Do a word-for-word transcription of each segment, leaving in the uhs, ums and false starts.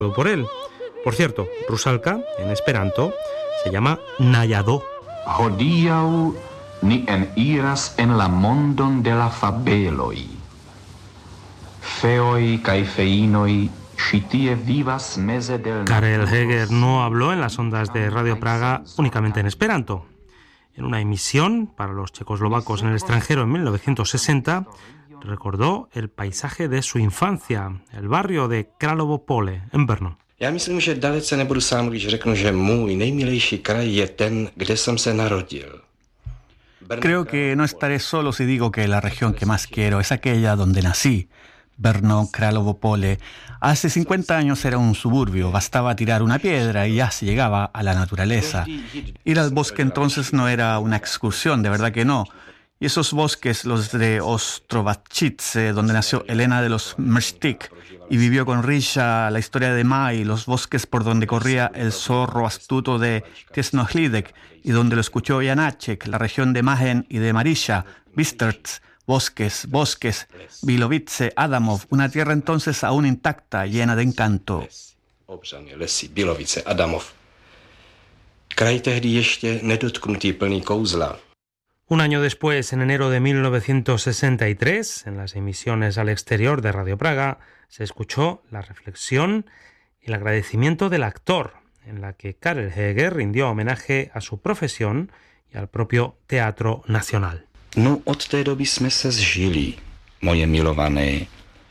por él. Por cierto, Rusalka, en esperanto, se llama Nayado. Hodiaŭ ni eniras en la mondon de la fabeloj. Feoj kaj feinoj ĉi tie vivas meze del... Karel Heger no habló en las ondas de Radio Praga únicamente en esperanto. En una emisión para los checoslovacos en el extranjero en mil novecientos sesenta, recordó el paisaje de su infancia, el barrio de Kralovo Pole, en Brno. Já myslím, že dalece nebudu sám, když řeknu, že můj nejmilejší kraj je ten, kde jsem se narodil. Creo que no estaré solo si digo que la región que más quiero es aquella donde nací. Brno, Kralovo Pole. Hace cincuenta años era un suburbio, bastaba tirar una piedra y ya se llegaba a la naturaleza. Ir al bosque entonces no era una excursión, de verdad que no. Y esos bosques, los de Ostrovačice, donde nació Elena de los Mrstik y vivió con Risha la historia de Mai, los bosques por donde corría el zorro astuto de Tiesnohlídek y donde lo escuchó Janáček, la región de Majen y de Marisha, Bystrc, bosques, bosques, Bilovice, Adamov, una tierra entonces aún intacta, llena de encanto. Obřany lesy, Bilovice, Adamov. Kraj tehdy ještě nedotknutý, plný kouzla. Un año después, en enero de mil novecientos sesenta y tres, en las emisiones al exterior de Radio Praga, se escuchó la reflexión y el agradecimiento del actor, en la que Karel Heger rindió homenaje a su profesión y al propio Teatro Nacional. No, od té doby jsme se zžili, moje milované.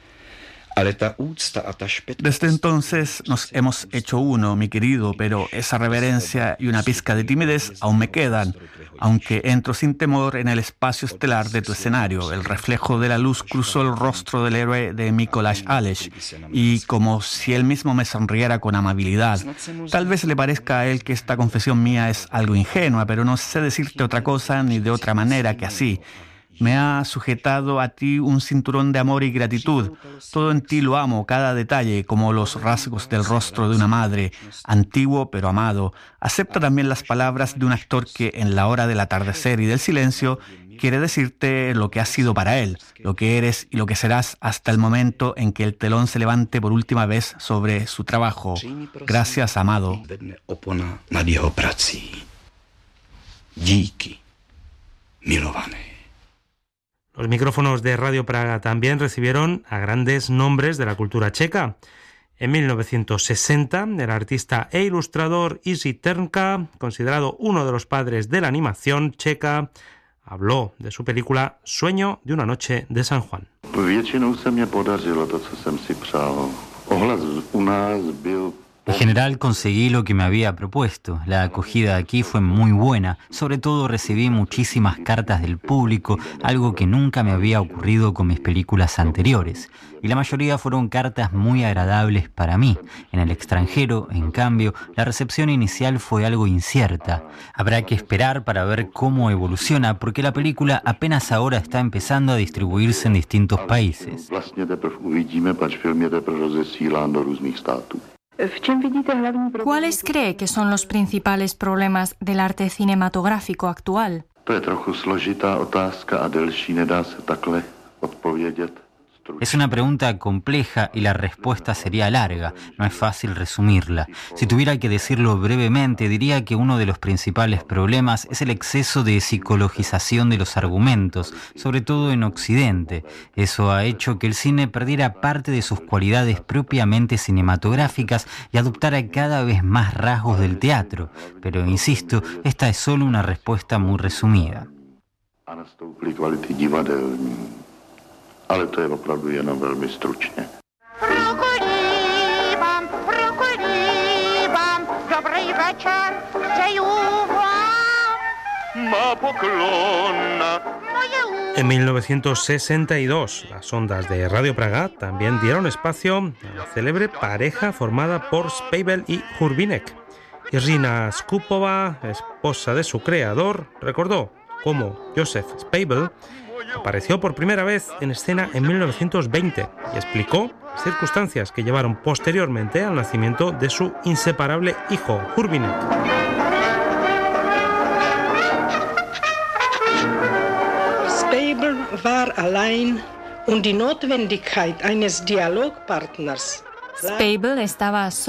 Desde entonces nos hemos hecho uno, mi querido, pero esa reverencia y una pizca de timidez aún me quedan, aunque entro sin temor en el espacio estelar de tu escenario. El reflejo de la luz cruzó el rostro del héroe de Mikoláš Aleš y como si él mismo me sonriera con amabilidad. Tal vez le parezca a él que esta confesión mía es algo ingenua, pero no sé decirte otra cosa ni de otra manera que así. Me ha sujetado a ti un cinturón de amor y gratitud. Todo en ti lo amo, cada detalle, como los rasgos del rostro de una madre, antiguo pero amado. Acepta también las palabras de un actor que en la hora del atardecer y del silencio quiere decirte lo que has sido para él, lo que eres y lo que serás hasta el momento en que el telón se levante por última vez sobre su trabajo. Gracias, amado. Díky, milované. Los micrófonos de Radio Praga también recibieron a grandes nombres de la cultura checa. En mil novecientos sesenta, el artista e ilustrador Jiří Trnka, considerado uno de los padres de la animación checa, habló de su película Sueño de una noche de San Juan. Většinou se mě podařilo to, co jsem si přál. Ohlas u nás byl... En general conseguí lo que me había propuesto. La acogida aquí fue muy buena. Sobre todo recibí muchísimas cartas del público, algo que nunca me había ocurrido con mis películas anteriores. Y la mayoría fueron cartas muy agradables para mí. En el extranjero, en cambio, la recepción inicial fue algo incierta. Habrá que esperar para ver cómo evoluciona, porque la película apenas ahora está empezando a distribuirse en distintos países. ¿Cuáles cree que son los principales problemas del arte cinematográfico actual? Es una pregunta compleja y la respuesta sería larga, no es fácil resumirla. Si tuviera que decirlo brevemente, diría que uno de los principales problemas es el exceso de psicologización de los argumentos, sobre todo en Occidente. Eso ha hecho que el cine perdiera parte de sus cualidades propiamente cinematográficas y adoptara cada vez más rasgos del teatro. Pero, insisto, esta es solo una respuesta muy resumida. Ale to je opravdu jenom velmi stručně. Rukolí vám, rukolí vám, dobrý večer, přeju vám. Má poklona. En mil novecientos sesenta y dos, las ondas de Radio Praga también dieron espacio a la célebre pareja formada por Speibel y Hurbinek. Irina Skupova, esposa de su creador, recordó cómo Josef Speibel apareció por primera vez en escena en mil novecientos veinte y explicó las circunstancias que llevaron posteriormente al nacimiento de su inseparable hijo, Hurbinek. Speibel war allein und die Notwendigkeit eines Dialogpartners Spabel estaba